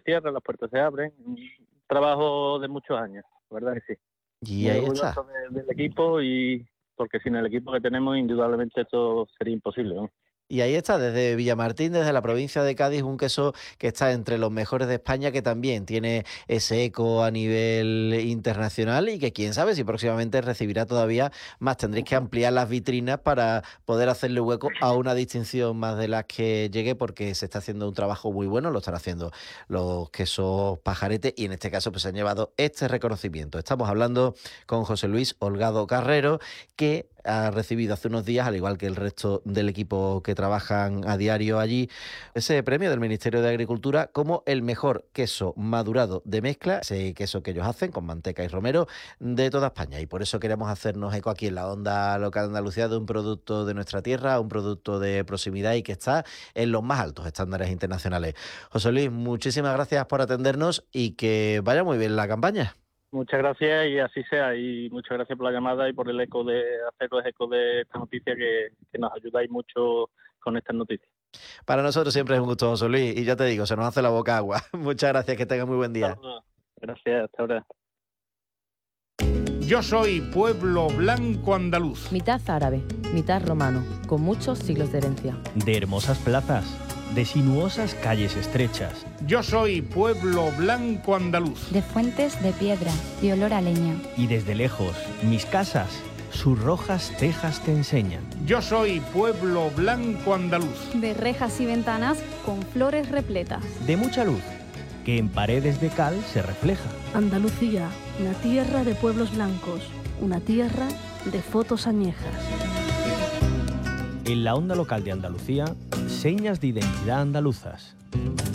cierra, las puertas se abren. Un trabajo de muchos años, ¿verdad que sí? Y ahí está. Del equipo, y porque sin el equipo que tenemos, indudablemente esto sería imposible, ¿no? Y ahí está, desde Villamartín, desde la provincia de Cádiz, un queso que está entre los mejores de España, que también tiene ese eco a nivel internacional y que quién sabe si próximamente recibirá todavía más. Tendréis que ampliar las vitrinas para poder hacerle hueco a una distinción más de las que llegue, porque se está haciendo un trabajo muy bueno, lo están haciendo los quesos Pajarete y en este caso pues han llevado este reconocimiento. Estamos hablando con José Luis Holgado Carrero, que ha recibido hace unos días, al igual que el resto del equipo que trabajan a diario allí, ese premio del Ministerio de Agricultura como el mejor queso madurado de mezcla, ese queso que ellos hacen con manteca y romero de toda España. Y por eso queremos hacernos eco aquí en la Onda Local de Andalucía de un producto de nuestra tierra, un producto de proximidad y que está en los más altos estándares internacionales. José Luis, muchísimas gracias por atendernos y que vaya muy bien la campaña. Muchas gracias y así sea, y muchas gracias por la llamada y por el eco de haceros eco de esta noticia, que nos ayudáis mucho con estas noticias. Para nosotros siempre es un gusto, José Luis, y ya te digo, se nos hace la boca agua. Muchas gracias, que tengas muy buen día. Gracias, hasta ahora. Yo soy pueblo blanco andaluz. Mitad árabe, mitad romano, con muchos siglos de herencia. De hermosas plazas, de sinuosas calles estrechas. Yo soy pueblo blanco andaluz. De fuentes de piedra, de olor a leña. Y desde lejos, mis casas, sus rojas tejas te enseñan. Yo soy pueblo blanco andaluz. De rejas y ventanas con flores repletas. De mucha luz, que en paredes de cal se refleja. Andalucía, una tierra de pueblos blancos, una tierra de fotos añejas. En la Onda Local de Andalucía, señas de identidad andaluzas.